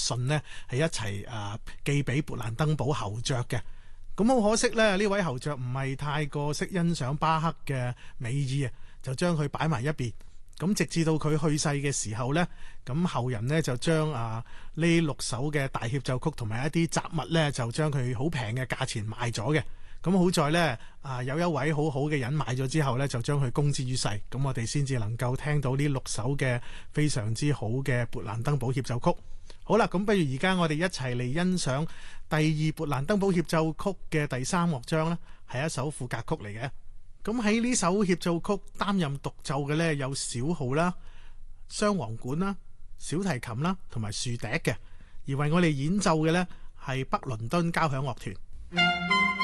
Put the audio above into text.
信呢，係一齊寄俾勃蘭登堡侯爵嘅。咁好可惜咧，呢位侯爵唔係太過識欣賞巴克嘅美意啊，就將佢擺埋一邊。咁直至到佢去世嘅時候呢，咁後人呢就將呢6首嘅大協奏曲同埋一啲雜物呢，就將佢好平嘅價錢賣咗嘅。咁好在呢，有一位好好嘅人買咗之後呢，就將佢公之於世。咁我哋先至能夠聽到呢6首嘅非常之好嘅勃蘭登堡協奏曲。好啦，咁不如而家我哋一齊嚟欣賞第2勃蘭登堡協奏曲嘅第3樂章呢，係一首賦格曲嚟嘅。咁喺呢首協奏曲擔任獨奏嘅呢，有小號啦、雙簧管啦、小提琴啦同埋豎笛嘅，而為我哋演奏嘅呢，係北倫敦交響樂團。